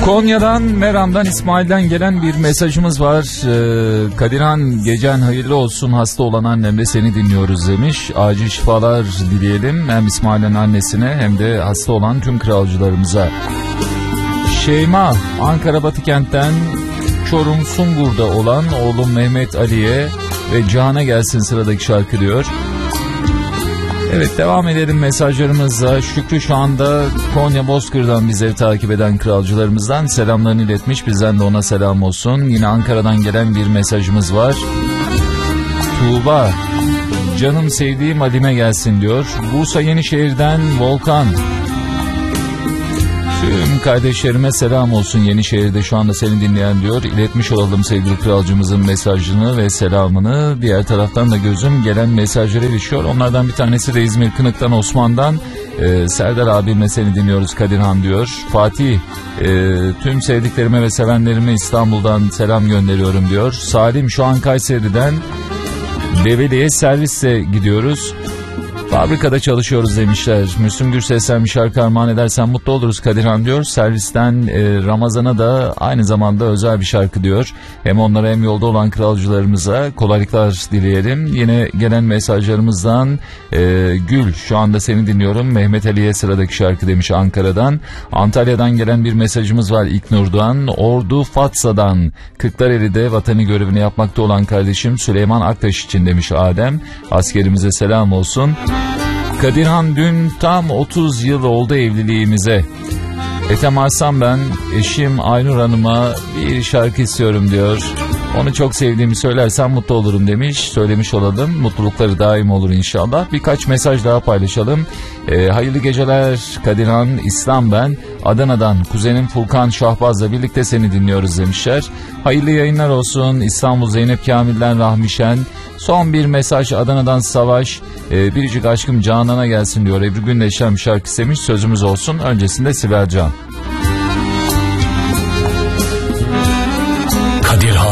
Konya'dan, Meram'dan, İsmail'den gelen bir mesajımız var. Kadirhan, gecen hayırlı olsun, hasta olan annemle seni dinliyoruz demiş. Acil şifalar dileyelim hem İsmail'in annesine hem de hasta olan tüm kralcılarımıza. Şeyma, Ankara Batıkent'ten Çorum Sungur'da olan oğlum Mehmet Ali'ye ve Cihan'a gelsin sıradaki şarkı diyor. Evet, devam edelim mesajlarımızla. Şükrü şu anda Konya Bozkır'dan bizleri takip eden kralcılarımızdan selamlarını iletmiş. Bizden de ona selam olsun. Yine Ankara'dan gelen bir mesajımız var. Tuğba, canım sevdiğim Halime gelsin diyor. Bursa Yenişehir'den Volkan, tüm kardeşlerime selam olsun Yenişehir'de şu anda seni dinleyen diyor. İletmiş olalım sevgili kralcımızın mesajını ve selamını. Diğer taraftan da gözüm gelen mesajlara ilişiyor. Onlardan bir tanesi de İzmir Kınık'tan Osman'dan. Serdar abimle seni dinliyoruz Kadirhan diyor. Fatih, tüm sevdiklerime ve sevenlerime İstanbul'dan selam gönderiyorum diyor. Salim, şu an Kayseri'den Develi'ye servisle gidiyoruz. Fabrikada çalışıyoruz demişler. Müslüm Gürses'ten bir şarkı armağan edersen mutlu oluruz Kadirhan diyor. Servisten Ramazan'a da aynı zamanda özel bir şarkı diyor. Hem onlara hem yolda olan kralcılarımıza kolaylıklar dileyelim. Yine gelen mesajlarımızdan Gül, şu anda seni dinliyorum. Mehmet Ali'ye sıradaki şarkı demiş Ankara'dan. Antalya'dan gelen bir mesajımız var İlknur'dan. Ordu Fatsa'dan Kırklareli'de vatanı görevini yapmakta olan kardeşim Süleyman Aktaş için demiş Adem. Askerimize selam olsun. Kadirhan, dün tam 30 yıl oldu evliliğimize. Ethem Arslan, ben eşim Aynur Hanım'a bir şarkı istiyorum diyor. Onu çok sevdiğimi söylersem mutlu olurum demiş. Söylemiş olalım. Mutlulukları daim olur inşallah. Birkaç mesaj daha paylaşalım. Hayırlı geceler Kadirhan, İslam ben. Adana'dan kuzenim Furkan Şahbaz'la birlikte seni dinliyoruz demişler. Hayırlı yayınlar olsun. İstanbul Zeynep Kamil'den Rahmişen. Son bir mesaj Adana'dan Savaş. Biricik aşkım Canan'a gelsin diyor. Ebru Gündeş'ten bir şarkı istemiş. Sözümüz olsun. Öncesinde Sibel Can.